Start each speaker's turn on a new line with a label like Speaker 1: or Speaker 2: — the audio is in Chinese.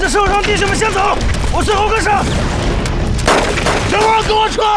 Speaker 1: 受伤弟兄们先走，我随后跟上。
Speaker 2: 小王，跟我撤！